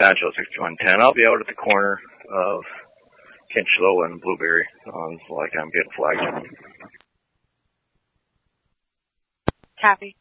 Sancho 6110. I'll be out at the corner of Kinchlow and Blueberry. Sounds like I'm getting flagged. Copy.